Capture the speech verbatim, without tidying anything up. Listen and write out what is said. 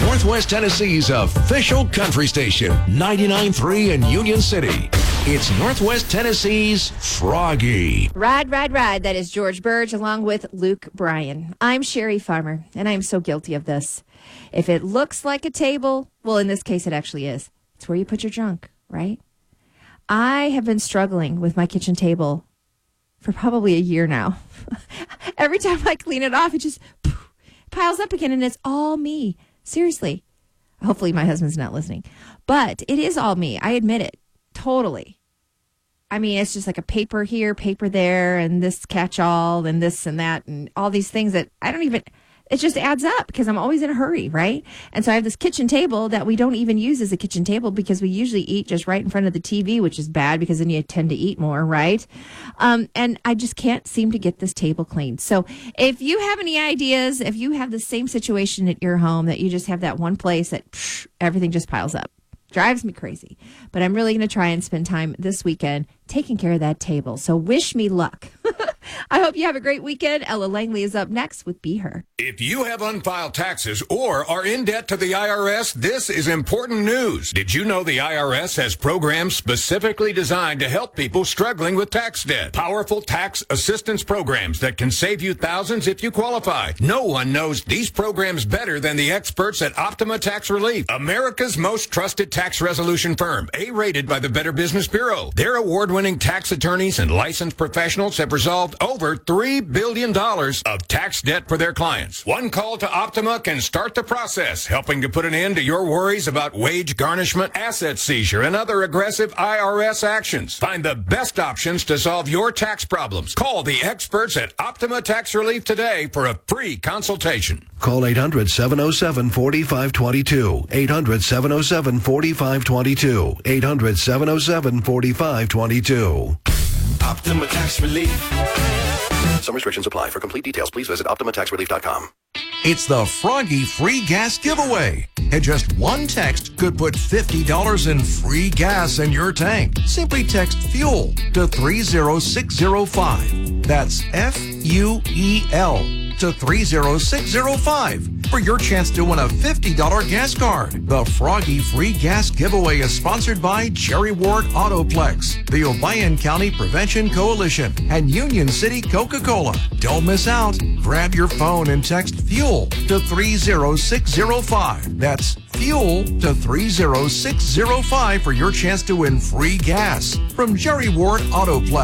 Northwest Tennessee's official country station, ninety-nine point three in Union City. It's Northwest Tennessee's Froggy. Ride, ride, ride. That is George Burge along with Luke Bryan. I'm Sherry Farmer, and I'm so guilty of this. If it looks like a table, well, in this case, it actually is. It's where you put your junk, right? I have been struggling with my kitchen table for probably a year now. Every time I clean it off, it just poof, piles up again, and it's all me. Seriously. Hopefully my husband's not listening. But it is all me. I admit it. Totally. I mean, it's just like a paper here, paper there, and this catch-all, and this and that, and all these things that I don't even... It just adds up because I'm always in a hurry, right? And so I have this kitchen table that we don't even use as a kitchen table because we usually eat just right in front of the T V, which is bad because then you tend to eat more, right? Um, and I just can't seem to get this table cleaned. So if you have any ideas, if you have the same situation at your home that you just have that one place that psh, everything just piles up, drives me crazy. But I'm really going to try and spend time this weekend taking care of that table. So wish me luck. I hope you have a great weekend. Ella Langley is up next with Be Her. If you have unfiled taxes or are in debt to the I R S, this is important news. Did you know the I R S has programs specifically designed to help people struggling with tax debt? Powerful tax assistance programs that can save you thousands if you qualify. No one knows these programs better than the experts at Optima Tax Relief, America's most trusted tax resolution firm, A-rated by the Better Business Bureau. Their award-winning tax attorneys and licensed professionals have resolved over three billion dollars of tax debt for their clients. One call to Optima can start the process, helping to put an end to your worries about wage garnishment, asset seizure, and other aggressive I R S actions. Find the best options to solve your tax problems. Call the experts at Optima Tax Relief today for a free consultation. Call eight hundred, seven oh seven, four five two two. eight hundred, seven oh seven, four five two two. eight hundred, seven oh seven, four five two two. Optima Tax Relief. Some restrictions apply. For complete details, please visit Optima Tax Relief dot com. It's the Froggy Free Gas Giveaway. And just one text could put fifty dollars in free gas in your tank. Simply text FUEL to three oh six oh five. That's F U E L to three oh six oh five for your chance to win a fifty dollars gas card. The Froggy Free Gas Giveaway is sponsored by Jerry Ward Autoplex, the Obion County Prevention Coalition, and Union City Coca-Cola. Don't miss out. Grab your phone and text FUEL to three oh six oh five. That's FUEL to three oh six oh five for your chance to win free gas from Jerry Ward Autoplex.